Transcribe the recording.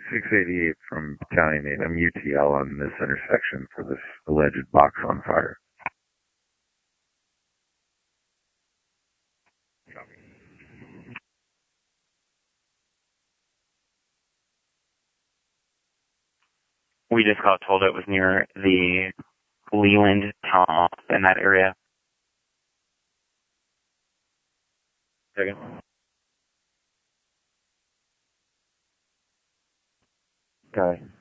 688 from Battalion 8. I'm UTL on this intersection for this alleged box on fire. We just got told it was near the Leland Town in that area. Second. Okay.